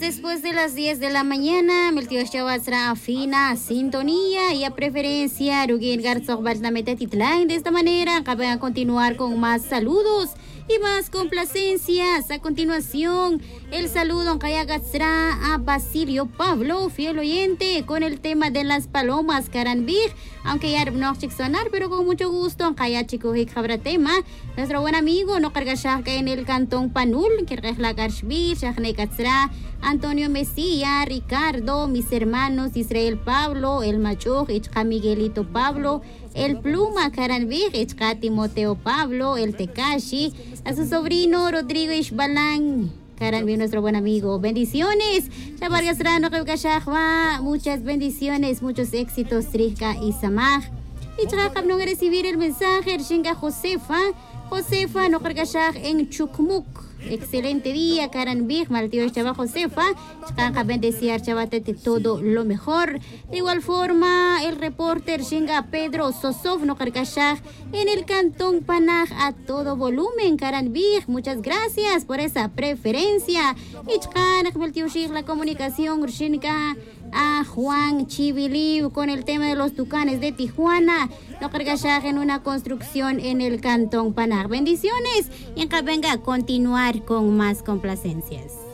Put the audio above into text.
después de las 10 de la mañana, Meltios Chavasra afina, sintonía y a preferencia, Rugin Garzog Baltamete Titlán. De esta manera, acaban a continuar con más saludos y más complacencias. A continuación, el saludo a Basilio Pablo, fiel oyente, con el tema de las palomas Caranbig, aunque ya no sonar, pero con mucho gusto, Kaya Chico tema. Nuestro buen amigo, no carga en el cantón Panul, que regla Garshbir, Shahne Katzra, Antonio Mesía, Ricardo, mis hermanos Israel Pablo, el Machuj, Ichka Miguelito Pablo, el Pluma Caranbig, Ichka Timoteo Pablo, el Tekashi, a su sobrino Rodrigo Ishbalán Caranbig, nuestro buen amigo. Bendiciones. Muchas bendiciones, muchos éxitos, Trika y Samaj. Y Chakab no recibir el mensaje, Shinga Josefa no cargashag en Chukmuk. Excelente día, Caranbig, Maltío Chava Josefa. Chakab bendecir Chavate todo lo mejor. De igual forma, el reporter Shinga Pedro Sosov no cargashag en el cantón Panaj a todo volumen, Caranbig. Muchas gracias por esa preferencia. Y Chakab Maltío la comunicación, Shinga a Juan Chiviliu con el tema de los tucanes de Tijuana, no cargallaje en una construcción en el cantón Panar. Bendiciones y acá venga a continuar con más complacencias.